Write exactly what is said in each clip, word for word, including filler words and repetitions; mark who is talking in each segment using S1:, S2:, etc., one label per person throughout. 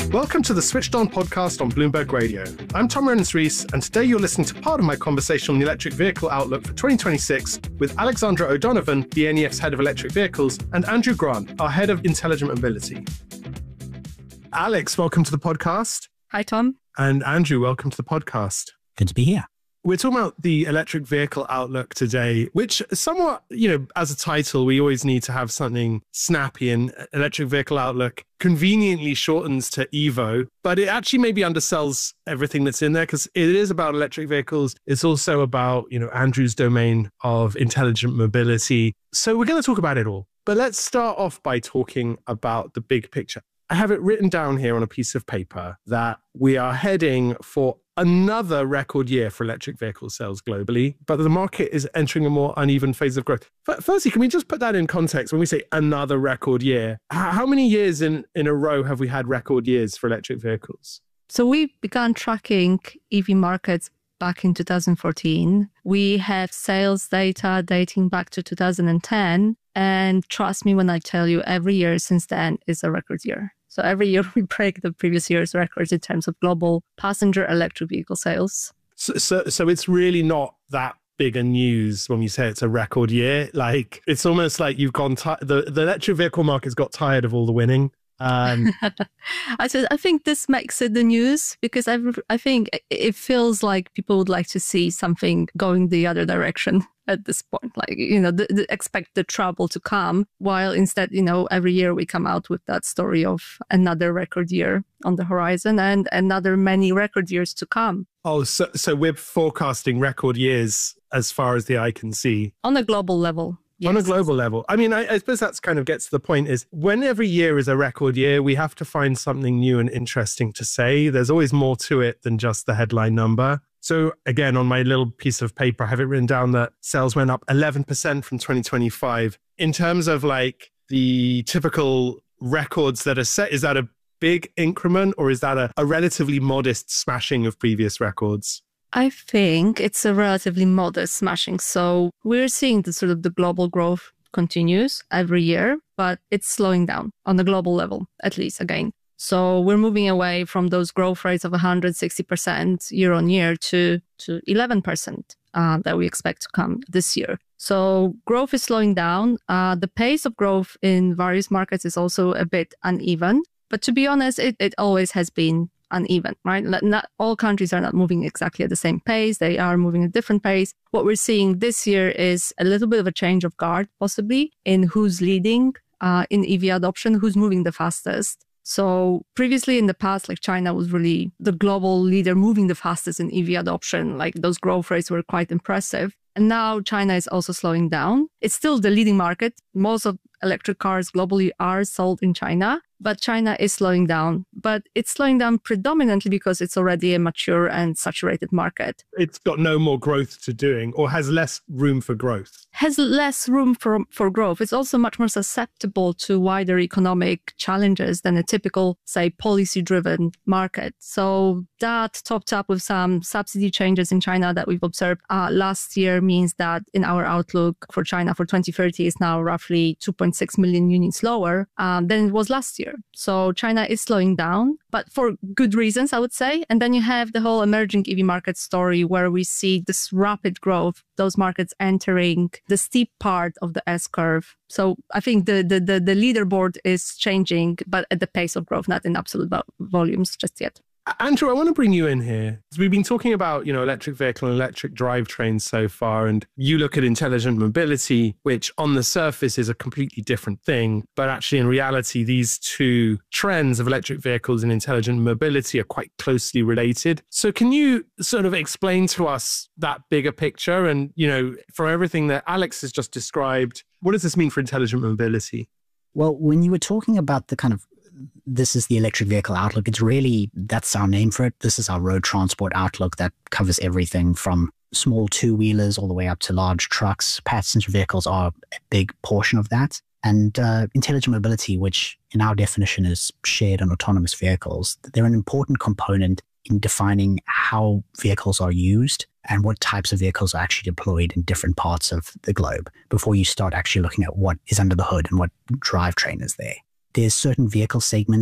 S1: Welcome to the Switched On podcast on Bloomberg Radio. I'm Tom Renners-Rees, and today you're listening to part of my conversation on the electric vehicle outlook for twenty twenty-six with Alexandra O'Donovan, the N E F's head of electric vehicles, and Andrew Grant, our head of intelligent mobility. Alex, welcome to the podcast.
S2: Hi, Tom.
S1: And Andrew, welcome to the podcast.
S3: Good to be here.
S1: We're talking about the electric vehicle outlook today, which somewhat, you know, as a title, we always need to have something snappy, and electric vehicle outlook conveniently shortens to EVO, but it actually maybe undersells everything that's in there because it is about electric vehicles. It's also about, you know, Andrew's domain of intelligent mobility. So we're going to talk about it all. But let's start off by talking about the big picture. I have it written down here on a piece of paper that we are heading for another record year for electric vehicle sales globally, but the market is entering a more uneven phase of growth. Firstly, can we just put that in context? When we say another record year, how many years in, in a row have we had record years for electric vehicles?
S2: So we began tracking E V markets back in two thousand fourteen. We have sales data dating back to two thousand ten. And trust me when I tell you, every year since then is a record year. So every year we break the previous year's records in terms of global passenger electric vehicle sales.
S1: So, so, so it's really not that big a news when you say it's a record year. Like, it's almost like you've gone, ti- the, the electric vehicle market's got tired of all the winning. Um,
S2: I said, I think this makes it the news because I, I think it feels like people would like to see something going the other direction at this point. Like, you know, the, the, expect the trouble to come, while instead, you know, every year we come out with that story of another record year on the horizon and another many record years to come.
S1: Oh, so, so we're forecasting record years as far as the eye can see.
S2: On a global level. Yes.
S1: On a global level. I mean, I, I suppose that's kind of gets to the point is when every year is a record year, we have to find something new and interesting to say. There's always more to it than just the headline number. So again, on my little piece of paper, I have it written down that sales went up eleven percent from twenty twenty-five. In terms of like the typical records that are set, is that a big increment or is that a, a relatively modest smashing of previous records?
S2: I think it's a relatively modest smashing. So we're seeing the sort of the global growth continues every year, but it's slowing down on the global level, at least again. So we're moving away from those growth rates of one hundred sixty percent year on year to, to eleven percent uh, that we expect to come this year. So growth is slowing down. Uh, the pace of growth in various markets is also a bit uneven. But to be honest, it, it always has been uneven, right? Not all countries are not moving exactly at the same pace. They are moving at a different pace. What we're seeing this year is a little bit of a change of guard, possibly, in who's leading uh, in E V adoption, who's moving the fastest. So previously in the past, like China was really the global leader moving the fastest in E V adoption. Like those growth rates were quite impressive. And now China is also slowing down. It's still the leading market. Most of electric cars globally are sold in China, but China is slowing down. But it's slowing down predominantly because it's already a mature and saturated market.
S1: It's got no more growth to doing or has less room for growth.
S2: Has less room for, for growth. It's also much more susceptible to wider economic challenges than a typical, say, policy-driven market. So that topped up with some subsidy changes in China that we've observed uh, last year means that in our outlook for China for twenty thirty is now roughly two point six million units lower um, than it was last year. So China is slowing down, but for good reasons, I would say. And then you have the whole emerging E V market story where we see this rapid growth, those markets entering the steep part of the S-curve. So I think the, the, the, the leaderboard is changing, but at the pace of growth, not in absolute vo- volumes just yet.
S1: Andrew, I want to bring you in here. We've been talking about, you know, electric vehicle and electric drivetrains so far, and you look at intelligent mobility, which on the surface is a completely different thing. But actually, in reality, these two trends of electric vehicles and intelligent mobility are quite closely related. So can you sort of explain to us that bigger picture? And, you know, for everything that Alex has just described, what does this mean for intelligent mobility?
S3: Well, when you were talking about the kind of this is the electric vehicle outlook, it's really, that's our name for it. This is our road transport outlook that covers everything from small two-wheelers all the way up to large trucks. Passenger vehicles are a big portion of that. And uh, intelligent mobility, which in our definition is shared and autonomous vehicles, they're an important component in defining how vehicles are used and what types of vehicles are actually deployed in different parts of the globe before you start actually looking at what is under the hood and what drivetrain is there. There's certain vehicle segments that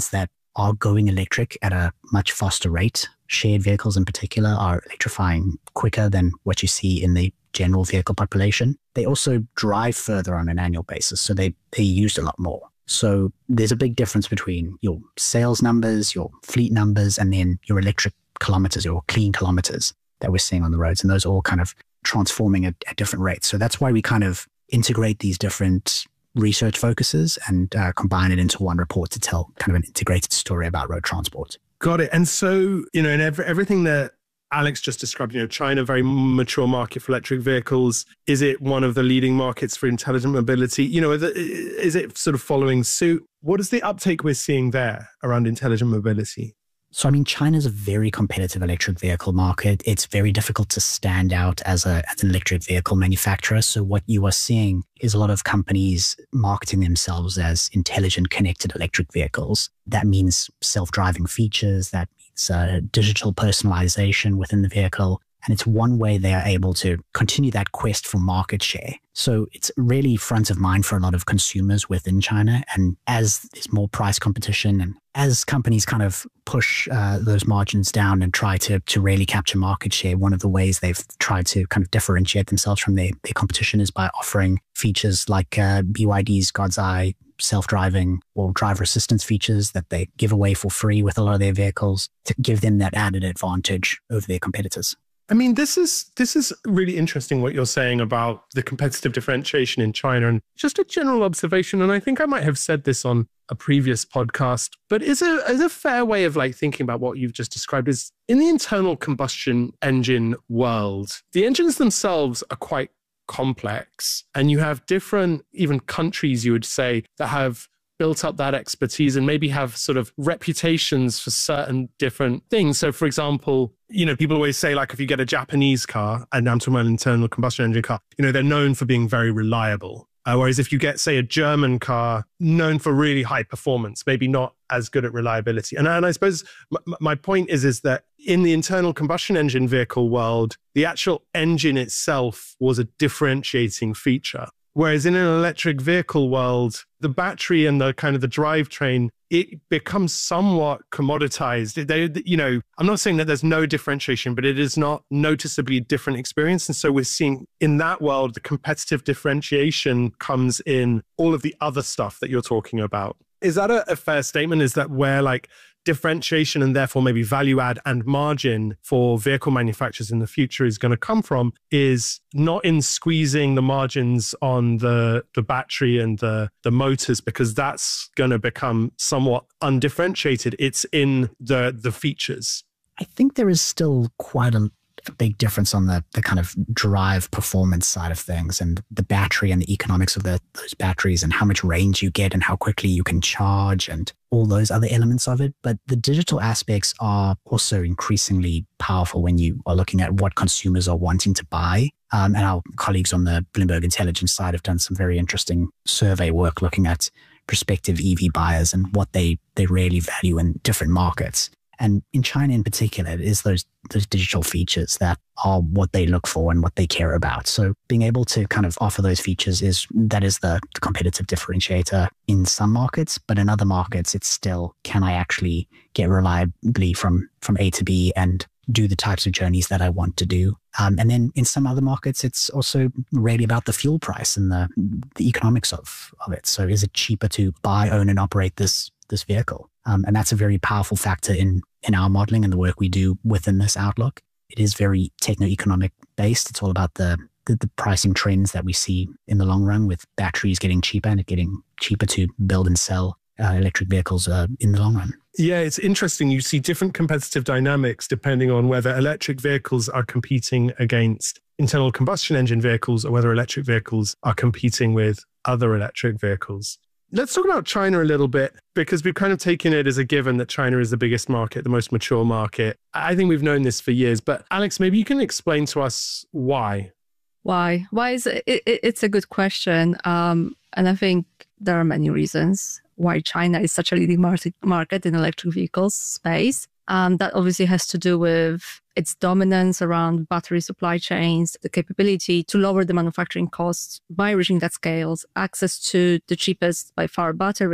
S3: are going electric at a much faster rate. Shared vehicles in particular are electrifying quicker than what you see in the general vehicle population. They also drive further on an annual basis, so they, they're used a lot more. So there's a big difference between your sales numbers, your fleet numbers, and then your electric kilometers, your clean kilometers that we're seeing on the roads. And those are all kind of transforming at, at different rates. So that's why we kind of integrate these different research focuses and uh, combine it into one report to tell kind of an integrated story about road transport.
S1: Got it. And so, you know, in every, everything that Alex just described, you know, China, very mature market for electric vehicles. Is it one of the leading markets for intelligent mobility? You know, is it sort of following suit? What is the uptake we're seeing there around intelligent mobility?
S3: So, I mean, China's a very competitive electric vehicle market. It's very difficult to stand out as, a, as an electric vehicle manufacturer. So what you are seeing is a lot of companies marketing themselves as intelligent, connected electric vehicles. That means self-driving features. That means uh, digital personalization within the vehicle. And it's one way they are able to continue that quest for market share. So it's really front of mind for a lot of consumers within China. And as there's more price competition and as companies kind of push uh, those margins down and try to to really capture market share, one of the ways they've tried to kind of differentiate themselves from their, their competition is by offering features like uh, B Y D's God's Eye self-driving or driver assistance features that they give away for free with a lot of their vehicles to give them that added advantage over their competitors.
S1: I mean, this is this is really interesting what you're saying about the competitive differentiation in China, and just a general observation. And I think I might have said this on a previous podcast, but is a, is a fair way of like thinking about what you've just described is in the internal combustion engine world, the engines themselves are quite complex, and you have different even countries, you would say, that have built up that expertise and maybe have sort of reputations for certain different things. So for example, you know, people always say like if you get a Japanese car, and I'm talking about an internal combustion engine car, you know, they're known for being very reliable. Uh, whereas if you get, say, a German car known for really high performance, maybe not as good at reliability. And, and I suppose m- my point is, is that in the internal combustion engine vehicle world, the actual engine itself was a differentiating feature. Whereas in an electric vehicle world, the battery and the kind of the drivetrain, it becomes somewhat commoditized. They, you know, I'm not saying that there's no differentiation, but it is not noticeably different experience. And so we're seeing in that world, the competitive differentiation comes in all of the other stuff that you're talking about. Is that a, a fair statement? Is that where like differentiation and therefore maybe value add and margin for vehicle manufacturers in the future is going to come from, is not in squeezing the margins on the, the battery and the, the motors, because that's going to become somewhat undifferentiated. It's in the, the features.
S3: I think there is still quite a, a big difference on the, the kind of drive performance side of things and the battery and the economics of the, those batteries and how much range you get and how quickly you can charge and all those other elements of it. But the digital aspects are also increasingly powerful when you are looking at what consumers are wanting to buy. Um, and our colleagues on the Bloomberg Intelligence side have done some very interesting survey work looking at prospective E V buyers and what they, they really value in different markets. And in China in particular, it is those, those digital features that are what they look for and what they care about. So being able to kind of offer those features is, that is the, the competitive differentiator in some markets, but in other markets, it's still, can I actually get reliably from, from A to B and do the types of journeys that I want to do? Um, and then in some other markets, it's also really about the fuel price and the, the economics of, of it. So is it cheaper to buy, own, and operate this, this vehicle? Um, and that's a very powerful factor in, in our modeling and the work we do within this outlook. It is very techno-economic based. It's all about the, the, the pricing trends that we see in the long run, with batteries getting cheaper and it getting cheaper to build and sell uh, electric vehicles uh, in the long run.
S1: Yeah, it's interesting. You see different competitive dynamics depending on whether electric vehicles are competing against internal combustion engine vehicles or whether electric vehicles are competing with other electric vehicles. Let's talk about China a little bit, because we've kind of taken it as a given that China is the biggest market, the most mature market. I think we've known this for years, but Alex, maybe you can explain to us why.
S2: Why? Why is it? it it's a good question. Um, and I think there are many reasons why China is such a leading market, market in electric vehicles space. Um, that obviously has to do with its dominance around battery supply chains, the capability to lower the manufacturing costs by reaching that scale, access to the cheapest by far batteries,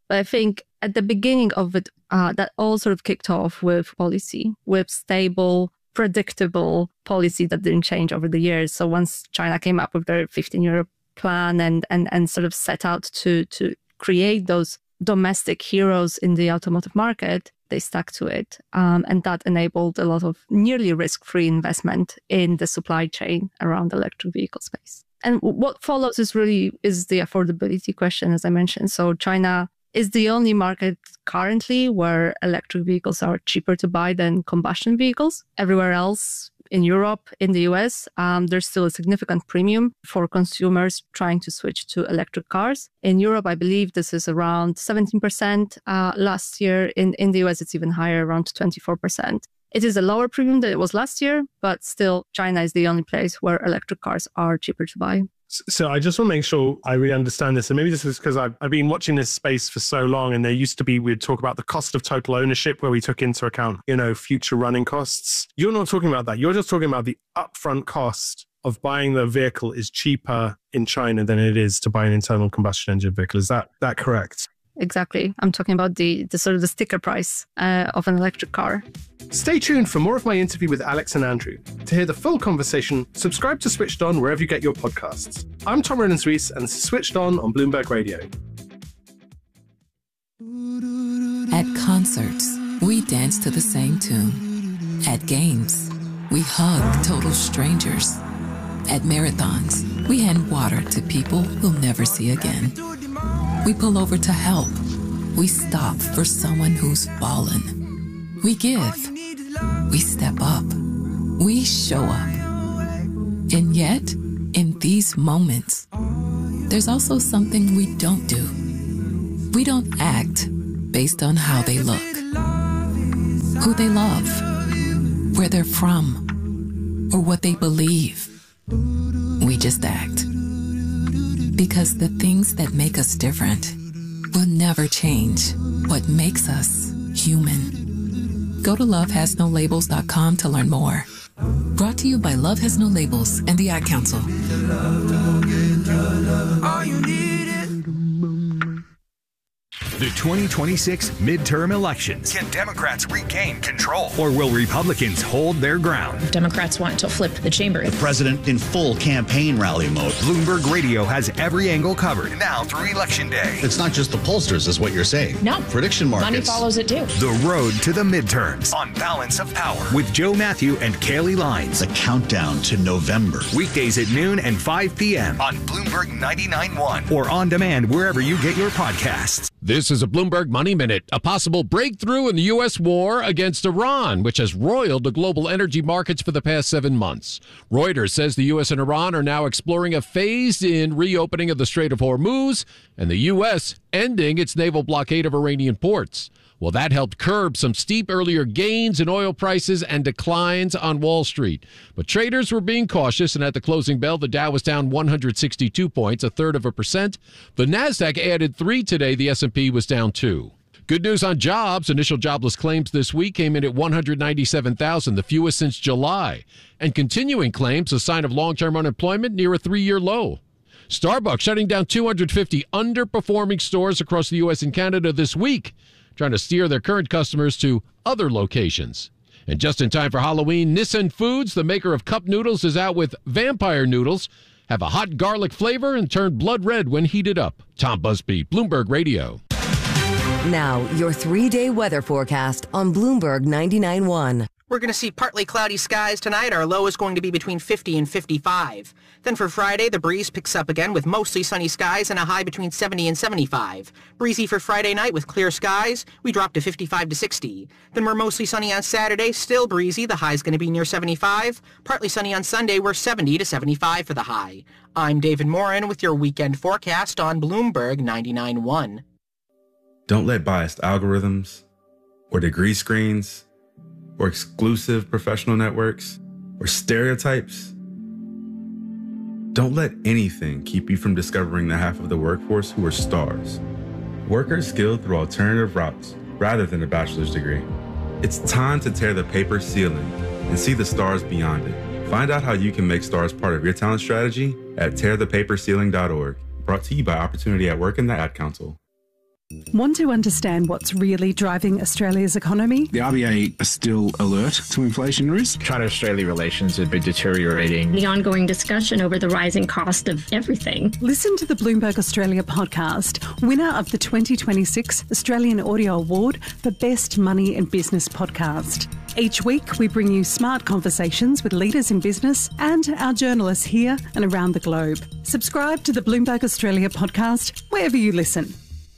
S2: But I think at the beginning of it, uh, that all sort of kicked off with policy, with stable, predictable policy that didn't change over the years. So once China came up with their fifteen-year plan and and and sort of set out to to create those domestic heroes in the automotive market, they stuck to it. Um, and that enabled a lot of nearly risk-free investment in the supply chain around the electric vehicle space. And what follows is really is the affordability question, as I mentioned. So China is the only market currently where electric vehicles are cheaper to buy than combustion vehicles. Everywhere else, in Europe, in the U S, um, there's still a significant premium for consumers trying to switch to electric cars. In Europe, I believe this is around seventeen percent uh, last year. In, in the U S, it's even higher, around twenty-four percent. It is a lower premium than it was last year, but still, China is the only place where electric cars are cheaper to buy.
S1: So I just want to make sure I really understand this. And maybe this is because I've, I've been watching this space for so long, and there used to be, we'd talk about the cost of total ownership where we took into account, you know, future running costs. You're not talking about that. You're just talking about the upfront cost of buying the vehicle is cheaper in China than it is to buy an internal combustion engine vehicle. Is that that correct?
S2: Exactly. I'm talking about the, the sort of the sticker price uh, of an electric car.
S1: Stay tuned for more of my interview with Alex and Andrew. To hear the full conversation, subscribe to Switched On wherever you get your podcasts. I'm Tom Renners-Rees, and this is Switched On on Bloomberg Radio.
S4: At concerts, we dance to the same tune. At games, we hug total strangers. At marathons, we hand water to people we'll never see again. We pull over to help. We stop for someone who's fallen. We give. We step up. We show up. And yet, in these moments, there's also something we don't do. We don't act based on how they look, who they love, where they're from, or what they believe. We just act. Because the things that make us different will never change what makes us human. Go to love has no labels dot com to learn more. Brought to you by Love Has No Labels and the Ad Council.
S5: The twenty twenty-six midterm elections. Can Democrats regain control? Or will Republicans hold their ground?
S6: Democrats want to flip the chamber.
S7: The president in full campaign rally mode.
S5: Bloomberg Radio has every angle covered now through Election Day.
S7: It's not just the pollsters, is what you're saying.
S6: No.
S7: Prediction markets.
S6: Money follows it too.
S5: The road to the midterms on Balance of Power with Joe Matthew and Kaylee Lines.
S7: The countdown to November.
S5: Weekdays at noon and five p.m. on Bloomberg ninety-nine point one or on demand wherever you get your podcasts.
S8: This is a Bloomberg Money Minute. A possible breakthrough in the U S war against Iran, which has roiled the global energy markets for the past seven months. Reuters says the U S and Iran are now exploring a phased-in reopening of the Strait of Hormuz, and the U S ending its naval blockade of Iranian ports. Well, that helped curb some steep earlier gains in oil prices and declines on Wall Street. But traders were being cautious, and at the closing bell, the Dow was down one hundred sixty-two points, a third of a percent. The Nasdaq added three today. The S and P was down two. Good news on jobs. Initial jobless claims this week came in at one hundred ninety-seven thousand, the fewest since July. And continuing claims, a sign of long-term unemployment near a three-year low. Starbucks shutting down two hundred fifty underperforming stores across the U S and Canada this week, trying to steer their current customers to other locations. And just in time for Halloween, Nissin Foods, the maker of cup noodles, is out with vampire noodles. Have a hot garlic flavor and turn blood red when heated up. Tom Busby, Bloomberg Radio.
S9: Now, your three-day weather forecast on Bloomberg ninety-nine point one.
S10: We're going to see partly cloudy skies tonight. Our low is going to be between fifty and fifty-five. Then for Friday, the breeze picks up again with mostly sunny skies and a high between seventy and seventy-five. Breezy for Friday night with clear skies. We drop to fifty-five to sixty. Then we're mostly sunny on Saturday, still breezy. The high is going to be near seventy-five. Partly sunny on Sunday, we're seventy to seventy-five for the high. I'm David Morin with your weekend forecast on Bloomberg ninety-nine point one.
S11: Don't let biased algorithms or degree screens or exclusive professional networks or stereotypes. Don't let anything keep you from discovering the half of the workforce who are stars. Workers skilled through alternative routes rather than a bachelor's degree. It's time to tear the paper ceiling and see the stars beyond it. Find out how you can make stars part of your talent strategy at tear the paper ceiling dot org. Brought to you by Opportunity at Work and the Ad Council.
S12: Want to understand what's really driving Australia's economy?
S13: The R B A are still alert to inflation risk.
S14: China-Australia relations have been deteriorating.
S15: The ongoing discussion over the rising cost of everything.
S12: Listen to the Bloomberg Australia podcast, winner of the twenty twenty-six Australian Audio Award for Best Money and Business Podcast. Each week, we bring you smart conversations with leaders in business and our journalists here and around the globe. Subscribe to the Bloomberg Australia podcast wherever you listen.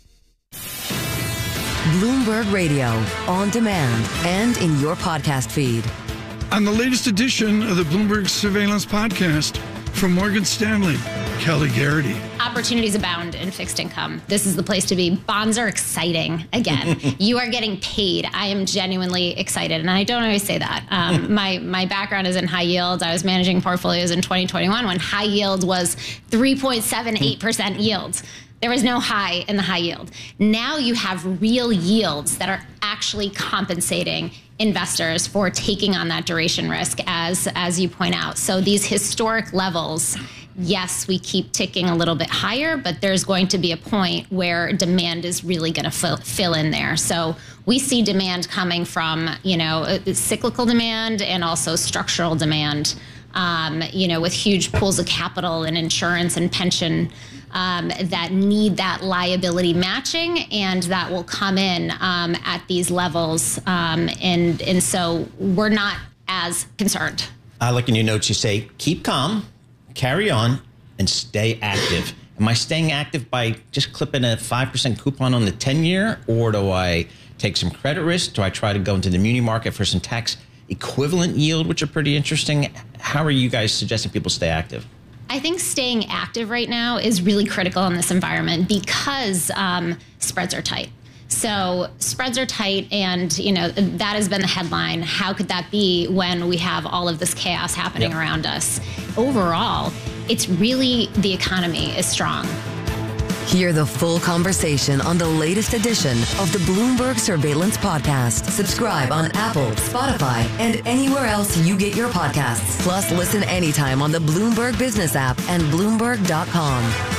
S9: Bloomberg Radio, on demand and in your podcast feed.
S16: On the latest edition of the Bloomberg Surveillance Podcast, from Morgan Stanley, Kelly Garrity.
S17: Opportunities abound in fixed income. This is the place to be. Bonds are exciting again. You are getting paid. I am genuinely excited, and I don't always say that. Um, my my background is in high yield. I was managing portfolios in twenty twenty-one when high yield was three point seven eight percent yield. There was no high in the high yield. Now you have real yields that are actually compensating investors for taking on that duration risk, as as you point out. So these historic levels, yes, we keep ticking a little bit higher, but there's going to be a point where demand is really going to fill, fill in there. So we see demand coming from, you know, cyclical demand and also structural demand, um, you know, with huge pools of capital and insurance and pension Um, that need that liability matching, and that will come in um, at these levels. Um, and, and so we're not as concerned.
S18: I like in your notes, you say, keep calm, carry on, and stay active. Am I staying active by just clipping a five percent coupon on the ten-year, or do I take some credit risk? Do I try to go into the muni market for some tax equivalent yield, which are pretty interesting? How are you guys suggesting people stay active?
S17: I think staying active right now is really critical in this environment because um, spreads are tight. So spreads are tight, and you know that has been the headline. How could that be when we have all of this chaos happening yep. around us? Overall, it's really the economy is strong.
S9: Hear the full conversation on the latest edition of the Bloomberg Surveillance Podcast. Subscribe on Apple, Spotify, and anywhere else you get your podcasts. Plus, listen anytime on the Bloomberg Business app and Bloomberg dot com.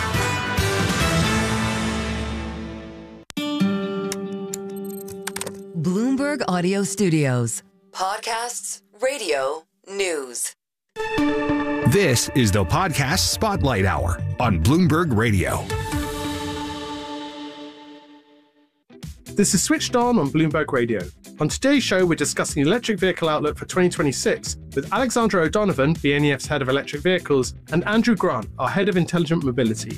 S9: Bloomberg Audio Studios. Podcasts, radio, news.
S5: This is the Podcast Spotlight Hour on Bloomberg Radio.
S1: This is Switched On on Bloomberg Radio. On today's show, we're discussing the electric vehicle outlook for twenty twenty-six with Alexandra O'Donovan, B N E F's head of electric vehicles, and Andrew Grant, our head of intelligent mobility.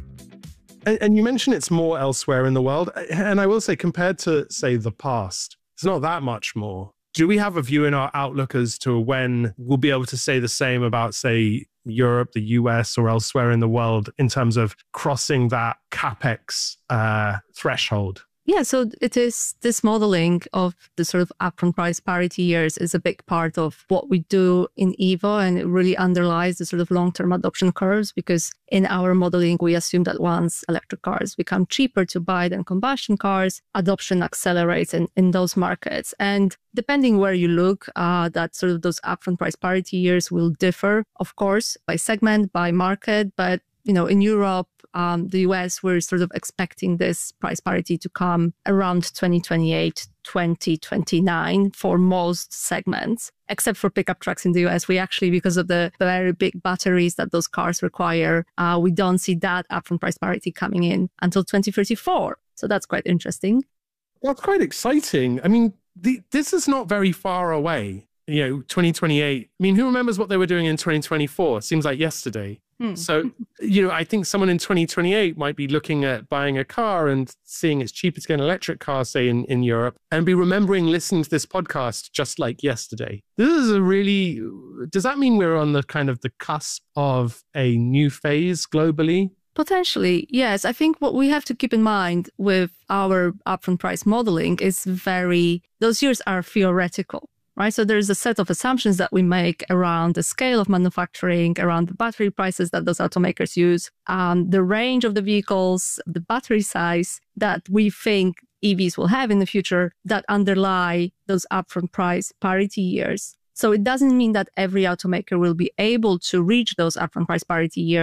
S1: And, and you mentioned it's more elsewhere in the world. And I will say, compared to, say, the past, it's not that much more. Do we have a view in our outlook as to when we'll be able to say the same about, say, Europe, the U S, or elsewhere in the world in terms of crossing that CapEx uh, threshold?
S2: Yeah, so it is this modeling of the sort of upfront price parity years is a big part of what we do in Evo, and it really underlies the sort of long-term adoption curves, because in our modeling, we assume that once electric cars become cheaper to buy than combustion cars, adoption accelerates in, in those markets. And depending where you look, uh, that sort of those upfront price parity years will differ, of course, by segment, by market, but you know, in Europe, um, the U S, we're sort of expecting this price parity to come around twenty twenty-eight, twenty twenty-nine for most segments, except for pickup trucks in the U S. We actually, because of the very big batteries that those cars require, uh, we don't see that upfront price parity coming in until twenty thirty-four. So that's quite interesting.
S1: That's quite exciting. I mean, the, this is not very far away. You know, twenty twenty-eight. I mean, who remembers what they were doing in twenty twenty-four? Seems like yesterday. Hmm. So, you know, I think someone in twenty twenty-eight might be looking at buying a car and seeing it's cheaper to get an electric car, say, in, in Europe, and be remembering listening to this podcast just like yesterday. This is a really, does that mean we're on the kind of the cusp of a new phase globally?
S2: Potentially, yes. I think what we have to keep in mind with our upfront price modeling is very, those years are theoretical. Right? So there's a set of assumptions that we make around the scale of manufacturing, around the battery prices that those automakers use, um, the range of the vehicles, the battery size that we think E Vs will have in the future that underlie those upfront price parity years. So it doesn't mean that every automaker will be able to reach those upfront price parity years,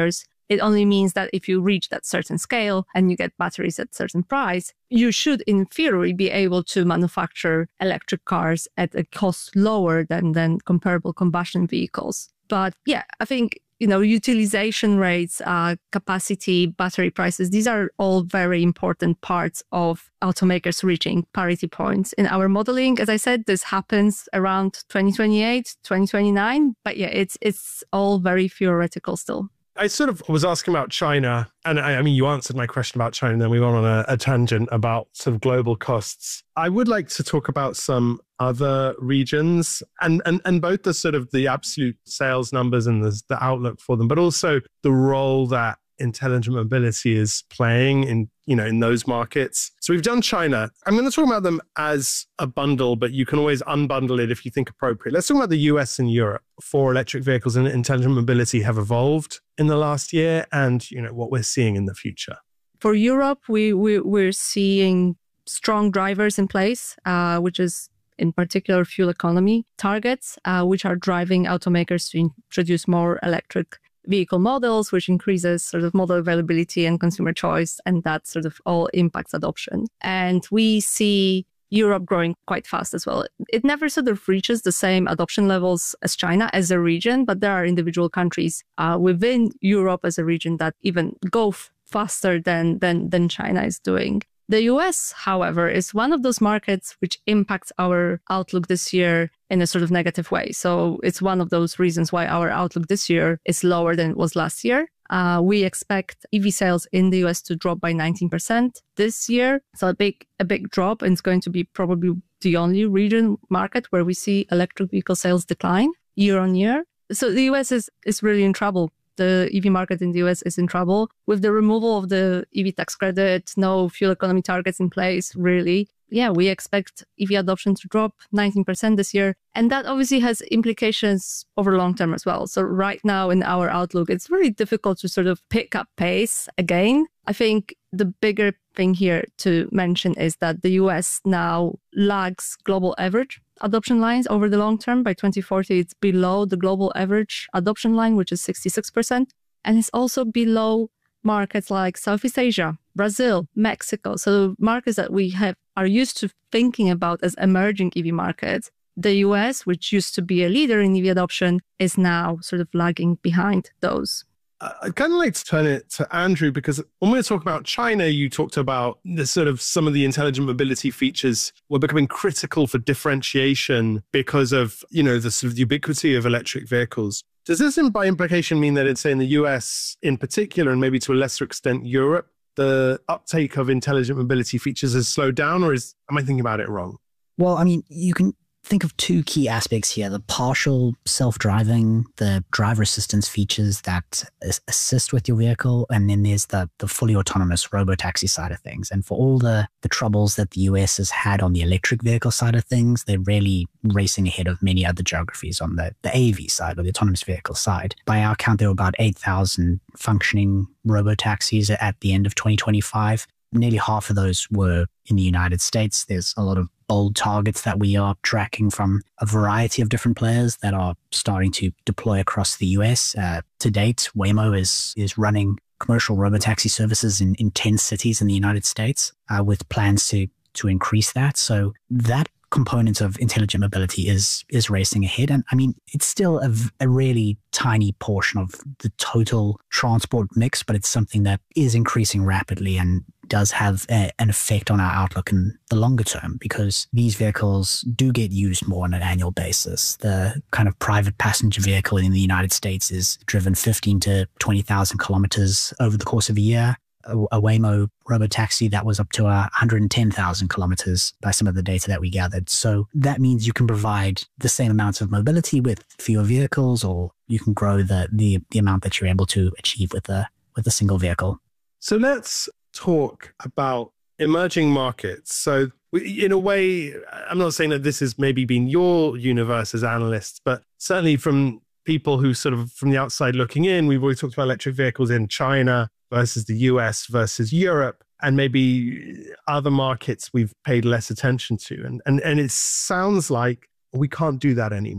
S2: It only means that if you reach that certain scale and you get batteries at certain price, you should, in theory, be able to manufacture electric cars at a cost lower than, than comparable combustion vehicles. But yeah, I think, you know, utilization rates, uh, capacity, battery prices, these are all very important parts of automakers reaching parity points. In our modeling, as I said, this happens around twenty twenty-eight, twenty twenty-nine. But yeah, it's it's all very theoretical still.
S1: I sort of was asking about China, and I, I mean, you answered my question about China, and then we went on a, a tangent about sort of global costs. I would like to talk about some other regions, and and and both the sort of the absolute sales numbers and the, the outlook for them, but also the role that intelligent mobility is playing in, you know, in those markets. So we've done China. I'm going to talk about them as a bundle, but you can always unbundle it if you think appropriate. Let's talk about the U S and Europe. For electric vehicles and intelligent mobility have evolved in the last year, and, you know, what we're seeing in the future.
S2: For Europe, we, we we're seeing strong drivers in place, uh, which is in particular fuel economy targets, uh, which are driving automakers to introduce more electric vehicle models, which increases sort of model availability and consumer choice, and that sort of all impacts adoption. And we see Europe growing quite fast as well. It never sort of reaches the same adoption levels as China as a region, but there are individual countries uh, within Europe as a region that even go f- faster than, than, than China is doing. The U S, however, is one of those markets which impacts our outlook this year in a sort of negative way. So it's one of those reasons why our outlook this year is lower than it was last year. Uh, we expect E V sales in the U S to drop by nineteen percent this year. So a big, a big drop, and it's going to be probably the only region market where we see electric vehicle sales decline year on year. So the U S is, is really in trouble. The E V market in the U S is in trouble with the removal of the E V tax credit, no fuel economy targets in place, really. Yeah, we expect E V adoption to drop nineteen percent this year. And that obviously has implications over long term as well. So right now in our outlook, it's really difficult to sort of pick up pace again. I think the bigger thing here to mention is that the U S now lags global average adoption lines over the long term. By twenty forty, it's below the global average adoption line, which is sixty-six percent. And it's also below markets like Southeast Asia, Brazil, Mexico. So markets that we have are used to thinking about as emerging E V markets. The U S, which used to be a leader in E V adoption, is now sort of lagging behind those.
S1: I'd kind of like to turn it to Andrew, because when we talk about China, you talked about the sort of some of the intelligent mobility features were becoming critical for differentiation because of, you know, the sort of ubiquity of electric vehicles. Does this by implication mean that it's in the U S in particular, and maybe to a lesser extent Europe, the uptake of intelligent mobility features has slowed down, or is am I thinking about it wrong?
S3: Well, I mean, you can think of two key aspects here: the partial self-driving, the driver assistance features that assist with your vehicle, and then there's the the fully autonomous robotaxi side of things. And for all the the troubles that the U S has had on the electric vehicle side of things, they're really racing ahead of many other geographies on the the A V side, or the autonomous vehicle side. By our count, there were about eight thousand functioning robotaxis at the end of twenty twenty-five. Nearly half of those were in the United States. There's a lot of bold targets that we are tracking from a variety of different players that are starting to deploy across the U S. Uh, to date, Waymo is is running commercial robotaxi services in, in ten cities in the United States, uh, with plans to to increase that. So that component of intelligent mobility is is racing ahead. And I mean, it's still a, a really tiny portion of the total transport mix, but it's something that is increasing rapidly and does have a, an effect on our outlook in the longer term, because these vehicles do get used more on an annual basis. The kind of private passenger vehicle in the United States is driven fifteen to twenty thousand kilometers over the course of a year. A, a Waymo robotaxi, that was up to uh, one hundred ten thousand kilometers by some of the data that we gathered. So that means you can provide the same amount of mobility with fewer vehicles, or you can grow the the, the amount that you're able to achieve with a with a single vehicle.
S1: So let's talk about emerging markets. So in a way, I'm not saying that this has maybe been your universe as analysts, but certainly from people who sort of from the outside looking in, we've always talked about electric vehicles in China versus the U S versus Europe, and maybe other markets we've paid less attention to. And, and, and it sounds like we can't do that anymore.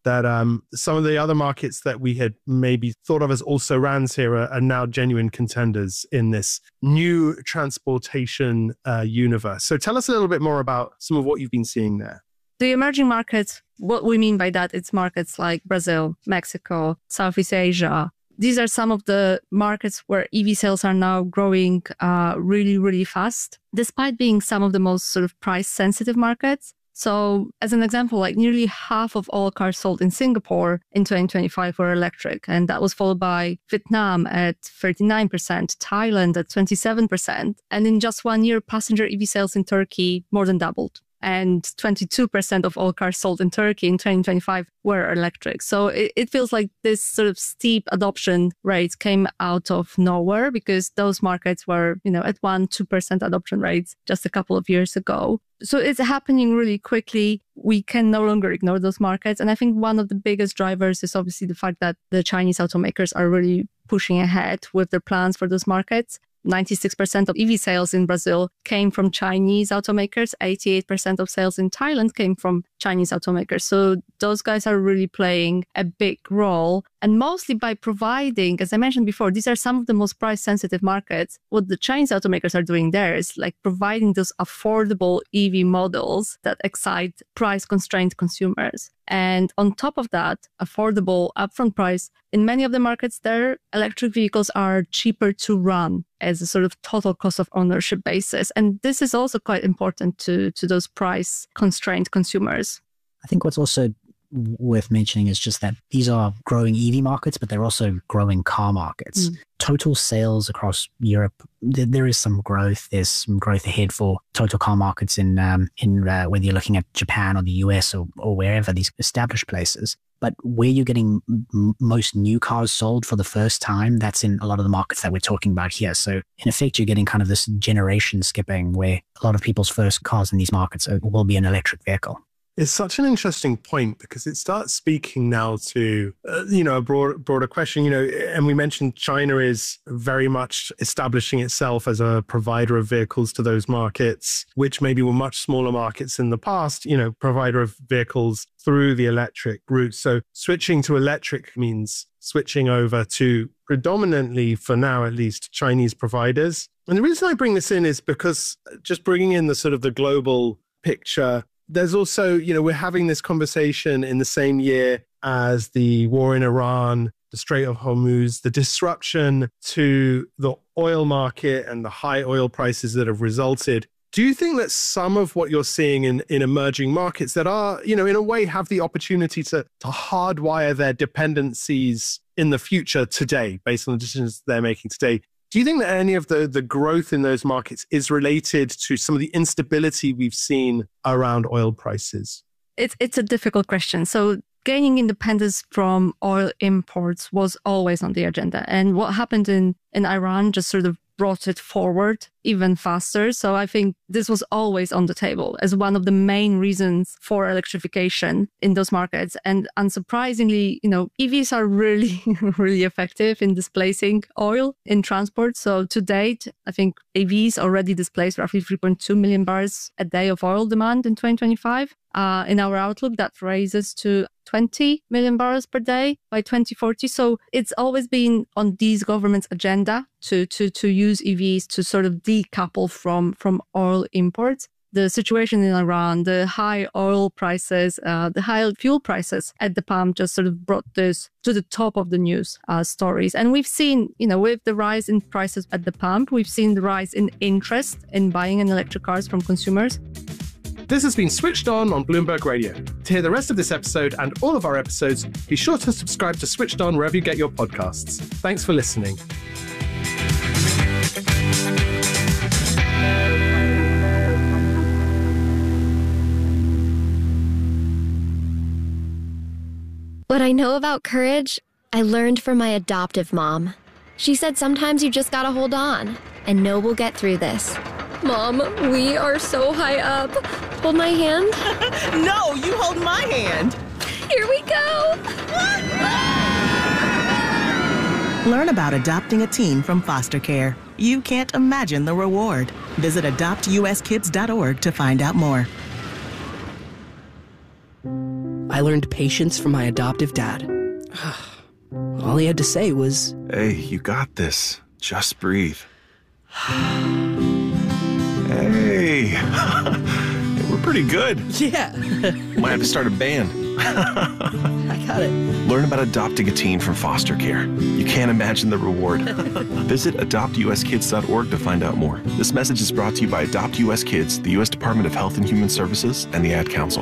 S1: that um, some of the other markets that we had maybe thought of as also rans here are, are now genuine contenders in this new transportation uh, universe. So tell us a little bit more about some of what you've been seeing there.
S2: The emerging markets, what we mean by that, it's markets like Brazil, Mexico, Southeast Asia. These are some of the markets where E V sales are now growing uh, really, really fast, despite being some of the most sort of price-sensitive markets. So as an example, like nearly half of all cars sold in Singapore in twenty twenty-five were electric. And that was followed by Vietnam at thirty-nine percent, Thailand at twenty-seven percent. And in just one year, passenger E V sales in Turkey more than doubled. And twenty-two percent of all cars sold in Turkey in twenty twenty-five were electric. So it, it feels like this sort of steep adoption rates came out of nowhere because those markets were, you know, at one, two percent adoption rates just a couple of years ago. So it's happening really quickly. We can no longer ignore those markets. And I think one of the biggest drivers is obviously the fact that the Chinese automakers are really pushing ahead with their plans for those markets. ninety-six percent of E V sales in Brazil came from Chinese automakers. eighty-eight percent of sales in Thailand came from Chinese automakers. So those guys are really playing a big role. And mostly by providing, as I mentioned before, these are some of the most price-sensitive markets. What the Chinese automakers are doing there is like providing those affordable E V models that excite price-constrained consumers. And on top of that, affordable upfront price, in many of the markets there, electric vehicles are cheaper to run as a sort of total cost of ownership basis. And this is also quite important to, to those price-constrained consumers.
S3: I think what's also worth mentioning is just that these are growing E V markets, but they're also growing car markets. Mm. Total sales across Europe, th- there is some growth. There's some growth ahead for total car markets in um, in uh, whether you're looking at Japan or the U S or, or wherever, these established places. But where you're getting m- most new cars sold for the first time, that's in a lot of the markets that we're talking about here. So in effect, you're getting kind of this generation skipping where a lot of people's first cars in these markets are, will be an electric vehicle.
S1: It's such an interesting point because it starts speaking now to, uh, you know, a broad, broader question, you know, and we mentioned China is very much establishing itself as a provider of vehicles to those markets, which maybe were much smaller markets in the past, you know, provider of vehicles through the electric route. So switching to electric means switching over to predominantly, for now at least, Chinese providers. And the reason I bring this in is because just bringing in the sort of the global picture, there's also, you know, we're having this conversation in the same year as the war in Iran, the Strait of Hormuz, the disruption to the oil market and the high oil prices that have resulted. Do you think that some of what you're seeing in, in emerging markets that are, you know, in a way have the opportunity to, to hardwire their dependencies in the future today, based on the decisions they're making today? Do you think that any of the, the growth in those markets is related to some of the instability we've seen around oil prices?
S2: It's it's a difficult question. So gaining independence from oil imports was always on the agenda. And what happened in, in Iran just sort of brought it forward even faster. So I think this was always on the table as one of the main reasons for electrification in those markets. And unsurprisingly, you know, E Vs are really, really effective in displacing oil in transport. So to date, I think E Vs already displaced roughly three point two million barrels a day of oil demand in twenty twenty-five. Uh, in our outlook, that raises to twenty million barrels per day by twenty forty. So it's always been on these governments' agenda to to to use E Vs to sort of decouple from, from oil imports. The situation in Iran, the high oil prices, uh, the high fuel prices at the pump just sort of brought this to the top of the news uh, stories. And we've seen, you know, with the rise in prices at the pump, we've seen the rise in interest in buying an electric cars from consumers.
S1: This has been Switched On on Bloomberg Radio. To hear the rest of this episode and all of our episodes, be sure to subscribe to Switched On wherever you get your podcasts. Thanks for listening.
S19: What I know about courage, I learned from my adoptive mom. She said sometimes you just gotta hold on and know we'll get through this. Mom, we are so high up. Hold my hand.
S20: No, you hold my hand.
S19: Here we go.
S20: Learn about adopting a teen from foster care. You can't imagine the reward. Visit adopt u s kids dot org to find out more.
S21: I learned patience from my adoptive dad. All he had to say was,
S22: "Hey, you got this. Just breathe." Hey, we're pretty good.
S21: Yeah.
S22: Might have to start a band.
S21: I got it.
S22: Learn about adopting a teen from foster care. You can't imagine the reward. Visit adopt u s kids dot org to find out more. This message is brought to you by Adopt U S Kids, the U S Department of Health and Human Services, and the Ad Council.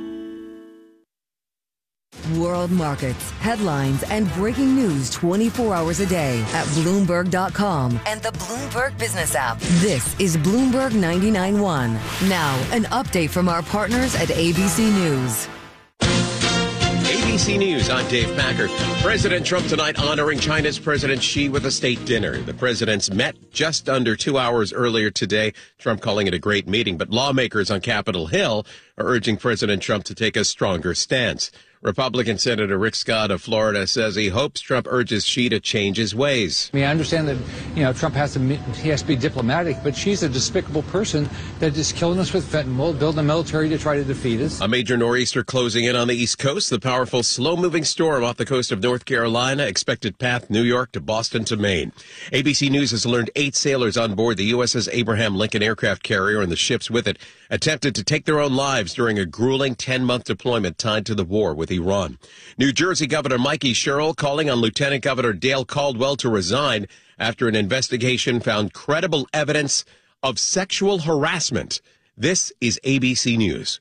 S9: World markets, headlines, and breaking news twenty-four hours a day at Bloomberg dot com and the Bloomberg Business app. This is Bloomberg ninety-nine point one. Now, an update from our partners at A B C News.
S8: A B C News, I'm Dave Packard. President Trump tonight honoring China's President Xi with a state dinner. The presidents met just under two hours earlier today, Trump calling it a great meeting, but lawmakers on Capitol Hill are urging President Trump to take a stronger stance. Republican Senator Rick Scott of Florida says he hopes Trump urges Xi to change his ways.
S23: I mean, I understand that, you know, Trump has to he has to be diplomatic, but she's a despicable person that is killing us with fentanyl, building a military to try to defeat us.
S8: A major nor'easter closing in on the East Coast. The powerful, slow-moving storm off the coast of North Carolina, expected path New York to Boston to Maine. A B C News has learned eight sailors on board the U S S Abraham Lincoln aircraft carrier and the ships with it attempted to take their own lives during a grueling ten-month deployment tied to the war with Iran. New Jersey Governor Mikey Sherrill calling on Lieutenant Governor Dale Caldwell to resign after an investigation found credible evidence of sexual harassment. This is A B C News.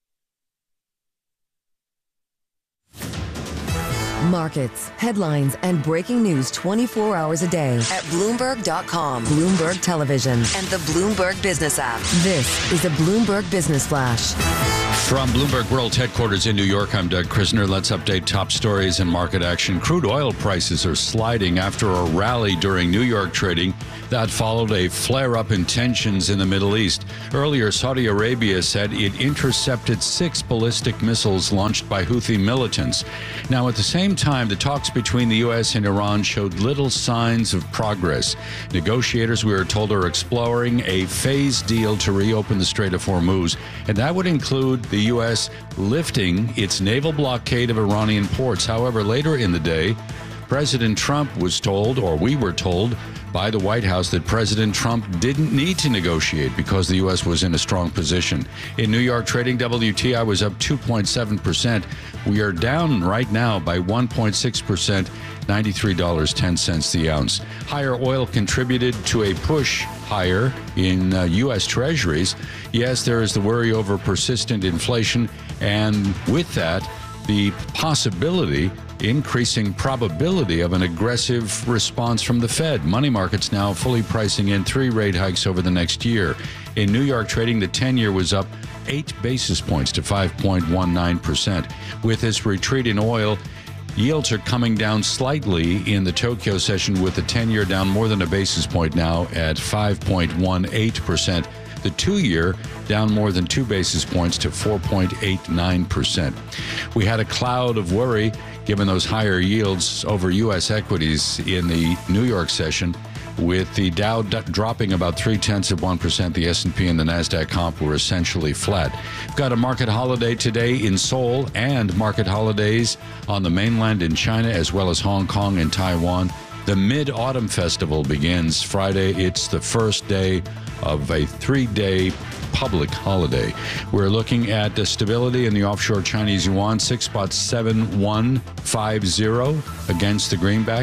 S9: Markets, headlines, and breaking news twenty-four hours a day at Bloomberg dot com, Bloomberg Television, and the Bloomberg Business app. This is a Bloomberg Business Flash.
S24: From Bloomberg World Headquarters in New York, I'm Doug Krisner. Let's update top stories and market action. Crude oil prices are sliding after a rally during New York trading that followed a flare-up in tensions in the Middle East. Earlier, Saudi Arabia said it intercepted six ballistic missiles launched by Houthi militants. Now, at the same time, the talks between the U S and Iran showed little signs of progress. Negotiators, we are told, are exploring a phased deal to reopen the Strait of Hormuz, and that would include the U S lifting its naval blockade of Iranian ports. However, later in the day, President Trump was told, or we were told, by the White House that President Trump didn't need to negotiate because the U S was in a strong position. In New York trading, W T I was up two point seven percent. We are down right now by one point six percent, ninety-three dollars and ten cents the ounce. Higher oil contributed to a push higher in uh, U S Treasuries. Yes, there is the worry over persistent inflation, and with that, the possibility, increasing probability of an aggressive response from the Fed. Money markets now fully pricing in three rate hikes over the next year. In New York trading, the ten-year was up eight basis points to five point one nine percent. With this retreat in oil, yields are coming down slightly in the Tokyo session, with the ten-year down more than a basis point now at five point one eight percent. The two-year down more than two basis points to four point eight nine percent. We had a cloud of worry given those higher yields over U S equities in the New York session, with the Dow d- dropping about three-tenths of one percent. The S and P and the NASDAQ comp were essentially flat. We've got a market holiday today in Seoul and market holidays on the mainland in China, as well as Hong Kong and Taiwan. The Mid-Autumn Festival begins Friday. It's the first day of a three-day public holiday. We're looking at the stability in the offshore Chinese yuan, six point seven one five zero against the greenback.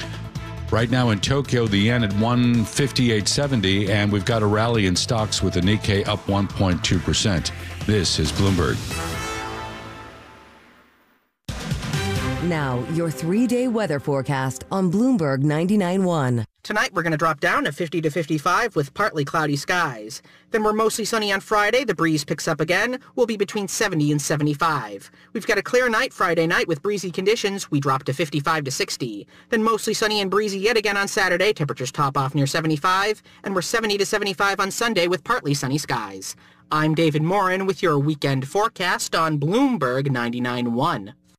S24: Right now in Tokyo, the yen at one fifty-eight seventy, and we've got a rally in stocks with the Nikkei up one point two percent. This is Bloomberg.
S9: Now, your three-day weather forecast on Bloomberg ninety-nine point one.
S10: Tonight, we're going to drop down to fifty to fifty-five with partly cloudy skies. Then we're mostly sunny on Friday. The breeze picks up again. We'll be between seventy and seventy-five. We've got a clear night Friday night with breezy conditions. We drop to fifty-five to sixty. Then mostly sunny and breezy yet again on Saturday. Temperatures top off near seventy-five. And we're seventy to seventy-five on Sunday with partly sunny skies. I'm David Morin with your weekend forecast on Bloomberg ninety-nine point one.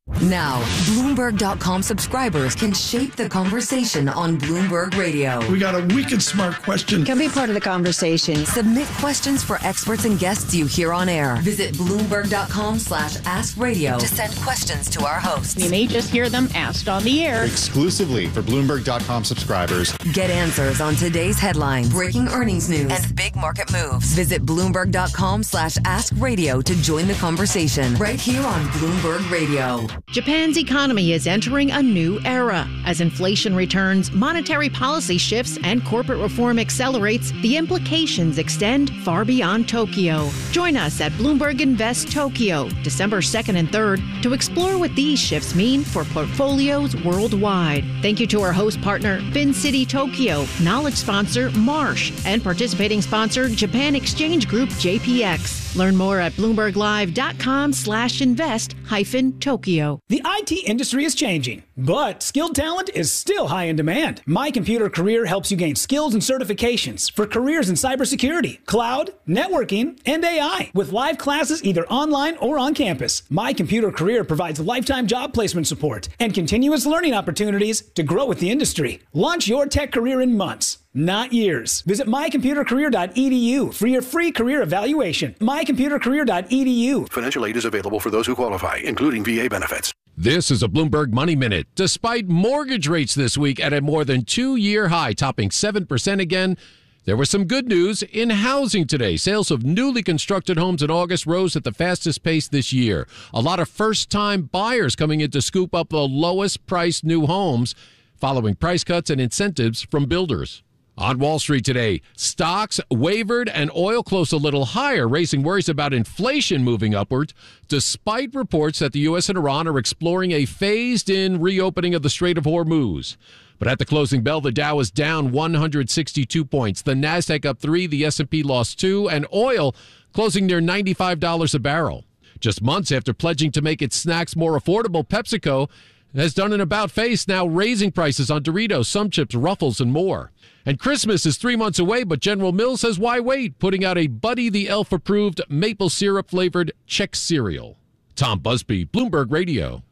S9: Now, Bloomberg dot com subscribers can shape the conversation on Bloomberg Radio.
S16: We got a wicked smart question.
S9: Can be part of the conversation. Submit questions for experts and guests you hear on air. Visit Bloomberg dot com slash ask radio to send questions to our hosts.
S4: You may just hear them asked on the air.
S6: Exclusively for Bloomberg dot com subscribers.
S9: Get answers on today's headlines, breaking earnings news, and big market moves. Visit Bloomberg dot com slash ask radio to join the conversation right here on Bloomberg Radio.
S4: Japan's economy is entering a new era. As inflation returns, monetary policy shifts, and corporate reform accelerates, the implications extend far beyond Tokyo. Join us at Bloomberg Invest Tokyo, December second and third, to explore what these shifts mean for portfolios worldwide. Thank you to our host partner, FinCity Tokyo, knowledge sponsor, Marsh, and participating sponsor, Japan Exchange Group, J P X. Learn more at Bloomberg Live dot com slash invest hyphen Tokyo.
S7: The I T industry is changing, but skilled talent is still high in demand. My Computer Career helps you gain skills and certifications for careers in cybersecurity, cloud, networking, and A I, with live classes either online or on campus. My Computer Career provides lifetime job placement support and continuous learning opportunities to grow with the industry. Launch your tech career in months, not years. Visit my computer career dot e d u for your free career evaluation. my computer career dot e d u.
S11: Financial aid is available for those who qualify, including V A benefits.
S8: This is a Bloomberg Money Minute. Despite mortgage rates this week at a more than two-year high, topping seven percent again, there was some good news in housing today. Sales of newly constructed homes in August rose at the fastest pace this year. A lot of first-time buyers coming in to scoop up the lowest-priced new homes, following price cuts and incentives from builders. On Wall Street today, stocks wavered and oil closed a little higher, raising worries about inflation moving upward, despite reports that the U S and Iran are exploring a phased-in reopening of the Strait of Hormuz. But at the closing bell, the Dow is down one hundred sixty-two points. The Nasdaq up three, the S and P lost two, and oil closing near ninety-five dollars a barrel. Just months after pledging to make its snacks more affordable, PepsiCo has done an about-face, now raising prices on Doritos, Some Chips, Ruffles, and more. And Christmas is three months away, but General Mills says why wait, putting out a Buddy the Elf-approved maple syrup-flavored Chex cereal. Tom Busby, Bloomberg Radio.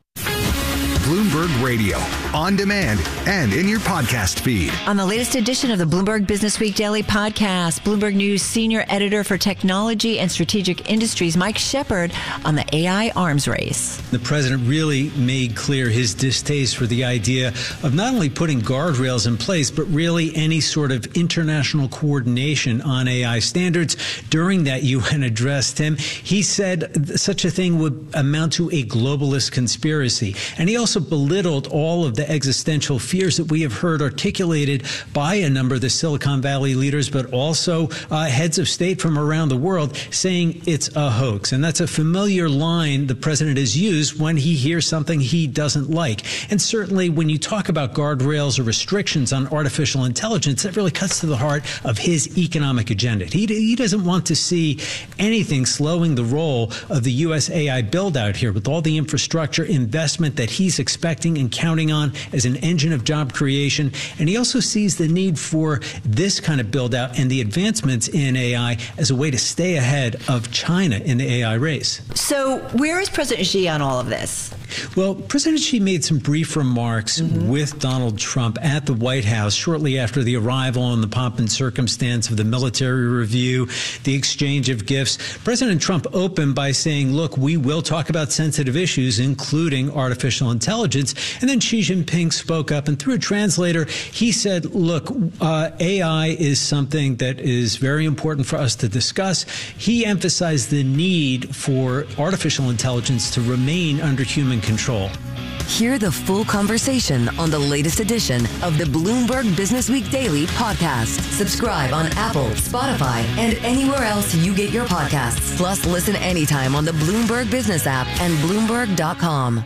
S5: Bloomberg Radio, on demand and in your podcast feed.
S25: On the latest edition of the Bloomberg Business Week Daily Podcast, Bloomberg News senior editor for technology and strategic industries, Mike Shepard, on the A I arms race.
S26: The president really made clear his distaste for the idea of not only putting guardrails in place, but really any sort of international coordination on A I standards. During that U N address, Tim, he said such a thing would amount to a globalist conspiracy. And he also belittled all of the existential fears that we have heard articulated by a number of the Silicon Valley leaders, but also uh, heads of state from around the world, saying it's a hoax. And that's a familiar line the president has used when he hears something he doesn't like. And certainly when you talk about guardrails or restrictions on artificial intelligence, that really cuts to the heart of his economic agenda. He, he doesn't want to see anything slowing the role of the U S A I build out here with all the infrastructure investment that he's expecting and counting on as an engine of job creation. And he also sees the need for this kind of build out and the advancements in A I as a way to stay ahead of China in the A I race.
S25: So where is President Xi on all of this?
S26: Well, President Xi made some brief remarks mm-hmm. with Donald Trump at the White House shortly after the arrival and the pomp and circumstance of the military review, the exchange of gifts. President Trump opened by saying, look, we will talk about sensitive issues, including artificial intelligence. And then Xi Jinping spoke up, and through a translator, he said, look, uh, A I is something that is very important for us to discuss. He emphasized the need for artificial intelligence to remain under human control.
S9: Hear the full conversation on the latest edition of the Bloomberg Business Week Daily Podcast. Subscribe on Apple, Spotify, and anywhere else you get your podcasts. Plus, listen anytime on the Bloomberg Business app and Bloomberg dot com.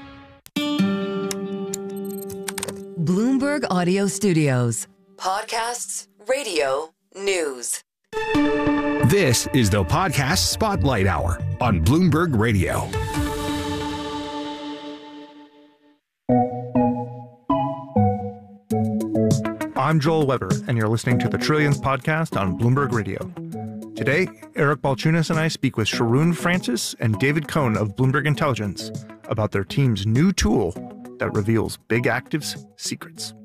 S9: Bloomberg Audio Studios. Podcasts, radio, news.
S5: This is the Podcast Spotlight Hour on Bloomberg Radio.
S27: I'm Joel Weber, and you're listening to the Trillions Podcast on Bloomberg Radio. Today, Eric Balchunas and I speak with Sharon Francis and David Cohn of Bloomberg Intelligence about their team's new tool that reveals big actives' secrets.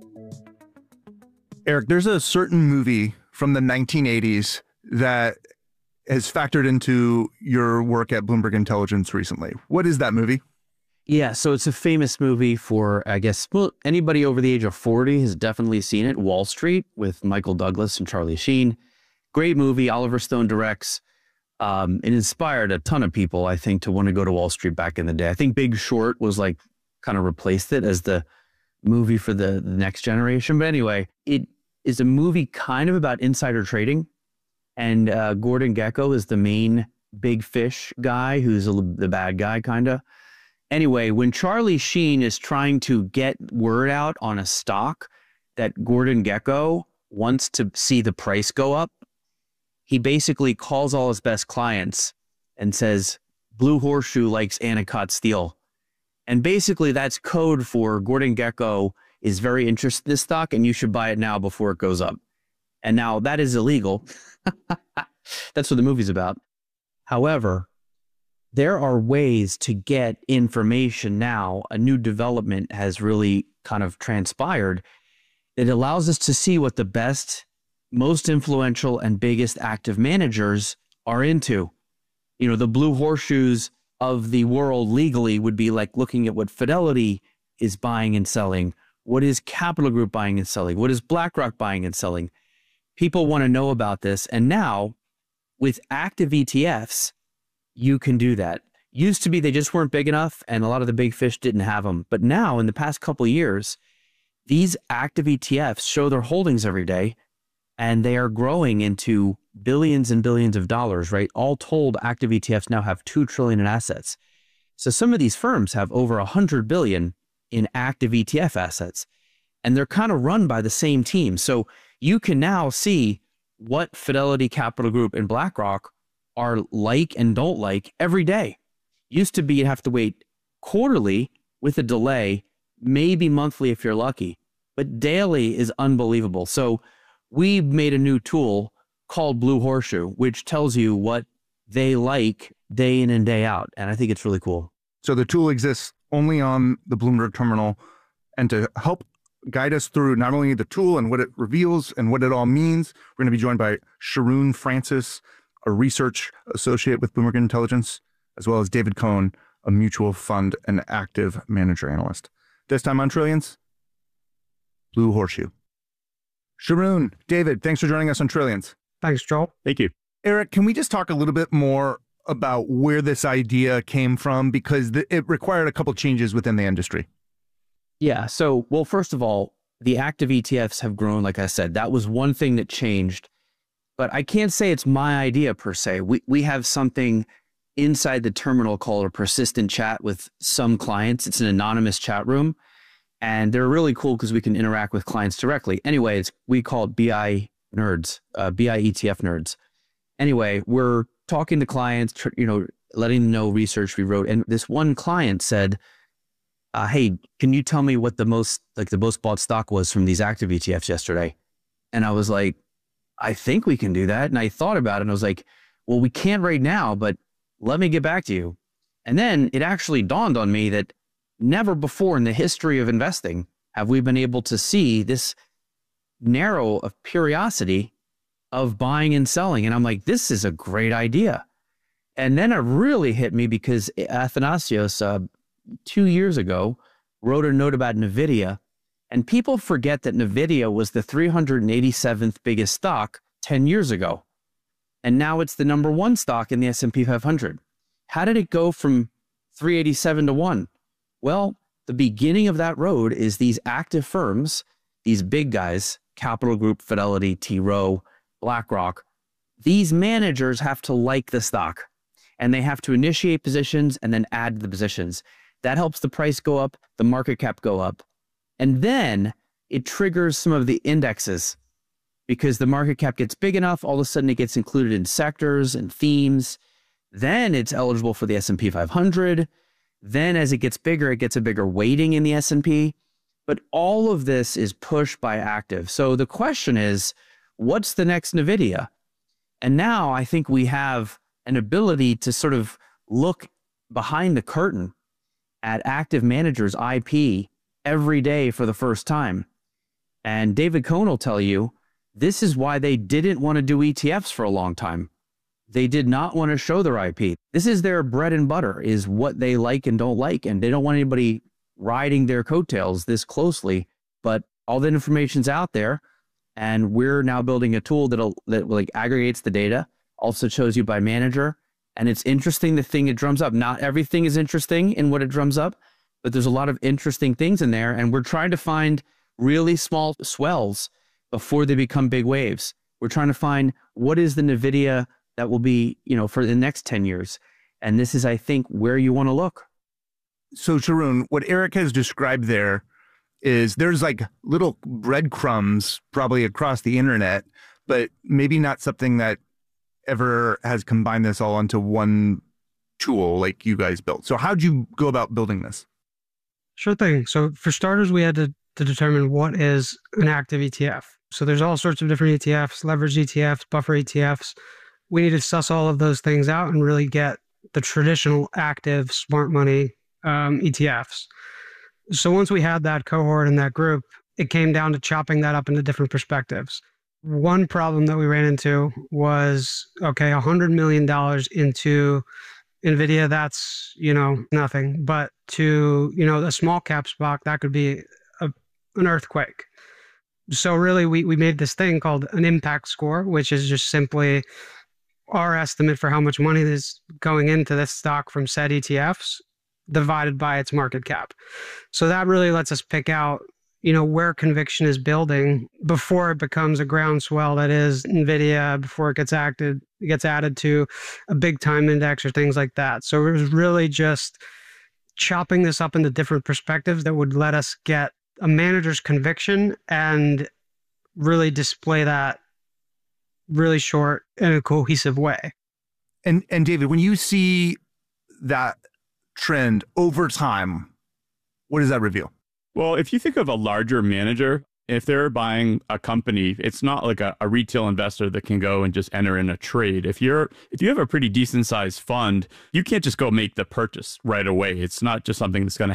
S27: Eric, there's a certain movie from the nineteen eighties that has factored into your work at Bloomberg Intelligence recently. What is that movie?
S3: Yeah, so it's a famous movie for, I guess, well, anybody over the age of forty has definitely seen it. Wall Street with Michael Douglas and Charlie Sheen. Great movie. Oliver Stone directs. Um, it inspired a ton of people, I think, to want to go to Wall Street back in the day. I think Big Short was like kind of replaced it as the movie for the, the next generation. But anyway, it is a movie kind of about insider trading. And uh, Gordon Gekko is the main big fish guy who's a, the bad guy, kind of. Anyway, when Charlie Sheen is trying to get word out on a stock that Gordon Gekko wants to see the price go up, he basically calls all his best clients and says, Blue Horseshoe likes Anacott Steel. And basically that's code for Gordon Gekko is very interested in this stock and you should buy it now before it goes up. And now that is illegal. That's what the movie's about. However, there are ways to get information now. A new development has really kind of transpired. It allows us to see what the best, most influential, and biggest active managers are into. You know, the Blue Horseshoes of the world legally would be like looking at what Fidelity is buying and selling. What is Capital Group buying and selling? What is BlackRock buying and selling? People want to know about this. And now with active E T Fs, you can do that. Used to be they just weren't big enough and a lot of the big fish didn't have them. But now in the past couple of years, these active E T Fs show their holdings every day and they are growing into billions and billions of dollars, right? All told, active E T Fs now have two trillion dollars in assets. So some of these firms have over one hundred billion dollars in active E T F assets and they're kind of run by the same team. So you can now see what Fidelity, Capital Group, and BlackRock are like and don't like every day. Used to be you'd have to wait quarterly with a delay, maybe monthly if you're lucky, but daily is unbelievable. So we made a new tool called Blue Horseshoe, which tells you what they like day in and day out. And I think it's really cool.
S27: So the tool exists only on the Bloomberg terminal, and to help guide us through not only the tool and what it reveals and what it all means, we're going to be joined by Sharoon Francis, a research associate with Bloomberg Intelligence, as well as David Cohen, a mutual fund and active manager analyst. This time on Trillions, Blue Horseshoe. Sharoon, David, thanks for joining us on Trillions.
S12: Thanks, Joel.
S27: Thank you. Eric, can we just talk a little bit more about where this idea came from? Because th- it required a couple changes within the industry.
S3: Yeah. So, well, first of all, the active E T Fs have grown, like I said. That was one thing that changed. But I can't say it's my idea per se. We we have something inside the terminal called a persistent chat with some clients. It's an anonymous chat room. And they're really cool because we can interact with clients directly. Anyway, it's, we call it B I nerds, uh, B I E T F nerds. Anyway, we're talking to clients, tr- you know, letting them know research we wrote. And this one client said, uh, hey, can you tell me what the most, like the most bought stock was from these active E T Fs yesterday? And I was like, I think we can do that. And I thought about it and I was like, well, we can't right now, but let me get back to you. And then it actually dawned on me that never before in the history of investing have we been able to see this narrow of curiosity of buying and selling. And I'm like, this is a great idea. And then it really hit me because Athanasios, uh, two years ago, wrote a note about NVIDIA. And people forget that NVIDIA was the three hundred eighty-seventh biggest stock ten years ago. And now it's the number one stock in the S and P five hundred. How did it go from three eighty-seven to one? Well, the beginning of that road is these active firms, these big guys, Capital Group, Fidelity, T. Rowe, BlackRock. These managers have to like the stock and they have to initiate positions and then add the positions. That helps the price go up, the market cap go up. And then it triggers some of the indexes because the market cap gets big enough, all of a sudden it gets included in sectors and themes. Then it's eligible for the S and P five hundred. Then as it gets bigger, it gets a bigger weighting in the S and P. But all of this is pushed by active. So the question is, what's the next NVIDIA? And now I think we have an ability to sort of look behind the curtain at active managers' I P every day for the first time. And David Cohn will tell you, this is why they didn't want to do E T Fs for a long time. They did not want to show their I P. This is their bread and butter, is what they like and don't like. And they don't want anybody riding their coattails this closely. But all the information's out there. And we're now building a tool that'll, that like aggregates the data, also shows you by manager. And it's interesting, the thing it drums up. Not everything is interesting in what it drums up, but there's a lot of interesting things in there. And we're trying to find really small swells before they become big waves. We're trying to find what is the NVIDIA that will be, you know, for the next ten years. And this is, I think, where you want to look.
S27: So, Sharon, what Eric has described there is there's like little breadcrumbs probably across the internet, but maybe not something that ever has combined this all into one tool like you guys built. So how'd you go about building this?
S2: Sure thing. So for starters, we had to, to determine what is an active E T F. So there's all sorts of different E T Fs, leverage E T Fs, buffer E T Fs. We need to suss all of those things out and really get the traditional active smart money um, E T Fs. So once we had that cohort and that group, it came down to chopping that up into different perspectives. One problem that we ran into was, okay, one hundred million dollars into NVIDIA, that's, you know, nothing. But to, you know, a small cap stock, that could be a, an earthquake. So really, we, we made this thing called an impact score, which is just simply our estimate for how much money is going into this stock from said E T Fs divided by its market cap. So that really lets us pick out, you know, where conviction is building before it becomes a groundswell that is NVIDIA, before it gets acted, it gets added to a big time index or things like that. So it was really just chopping this up into different perspectives that would let us get a manager's conviction and really display that really short in a cohesive way.
S27: And and David, when you see that trend over time, what does that reveal?
S12: Well, if you think of a larger manager, if they're buying a company, it's not like a, a retail investor that can go and just enter in a trade. If you're if you have a pretty decent sized fund, you can't just go make the purchase right away. It's not just something that's going to